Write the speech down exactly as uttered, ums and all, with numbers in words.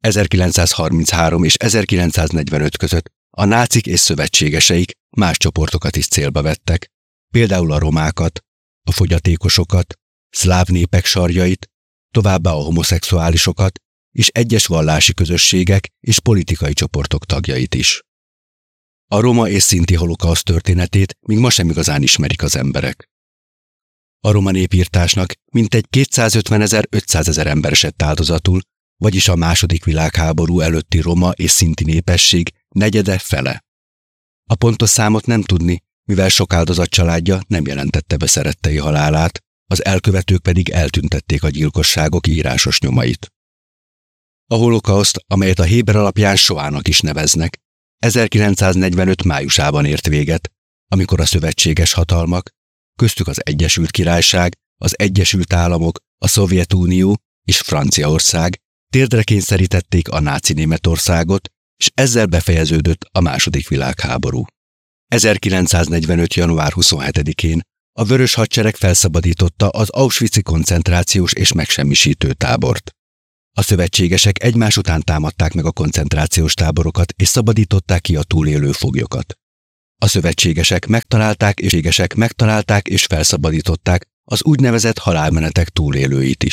ezerkilencszázharminchárom és ezerkilencszáznegyvenöt között a nácik és szövetségeseik más csoportokat is célba vettek, például a romákat, a fogyatékosokat, szláv népek sarjait, továbbá a homoszexuálisokat és egyes vallási közösségek és politikai csoportok tagjait is. A roma és szinti holokauszt történetét még ma sem igazán ismerik az emberek. A roma népirtásnak mintegy kétszázötvenezer-ötszázezer ember esett áldozatul, vagyis a második világháború előtti roma és szinti népesség negyede fele. A pontos számot nem tudni, mivel sok áldozat családja nem jelentette be szerettei halálát, az elkövetők pedig eltüntették a gyilkosságok írásos nyomait. A holokauszt, amelyet a Héber alapján Soának is neveznek, ezerkilencszáznegyvenöt májusában ért véget, amikor a szövetséges hatalmak, köztük az Egyesült Királyság, az Egyesült Államok, a Szovjetunió és Franciaország térdre kényszerítették a náci Németországot, és ezzel befejeződött a második világháború. ezerkilencszáznegyvenöt. január huszonhetedikén a Vörös Hadsereg felszabadította az auschwitzi koncentrációs és megsemmisítő tábort. A szövetségesek egymás után támadták meg a koncentrációs táborokat és szabadították ki a túlélő foglyokat. A szövetségesek megtalálták és égesek megtalálták és felszabadították az úgynevezett halálmenetek túlélőit is.